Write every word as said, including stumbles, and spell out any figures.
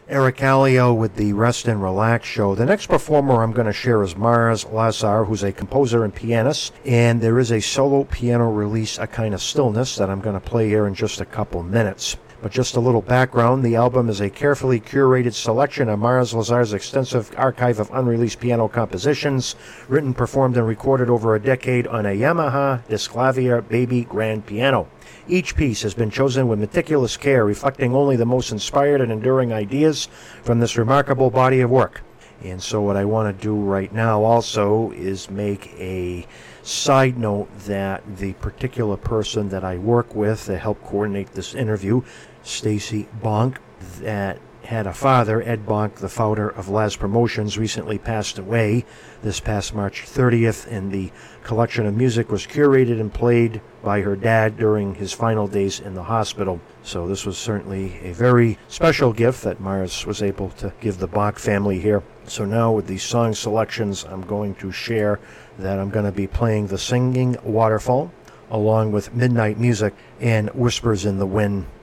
Eric Alio with the Rest and Relax show. The next performer I'm going to share is Mars Lazar, who's a composer and pianist, and there is a solo piano release, A Kind of Stillness, that I'm going to play here in just a couple minutes. But just a little background, the album is a carefully curated selection of Mars Lazar's extensive archive of unreleased piano compositions, written, performed, and recorded over a decade on a Yamaha Disclavia Baby Grand Piano. Each piece has been chosen with meticulous care, reflecting only the most inspired and enduring ideas from this remarkable body of work. And so what I want to do right now also is make a side note that the particular person that I work with that helped coordinate this interview, Stacy Bonk, that had a father, Ed Bonk, the founder of Laz Promotions, recently passed away this past March thirtieth, and the collection of music was curated and played by her dad during his final days in the hospital. So this was certainly a very special gift that Mars was able to give the Bonk family here. So now with these song selections, I'm going to share that I'm going to be playing The Singing Waterfall, along with Midnight Music and Whispers in the Wind.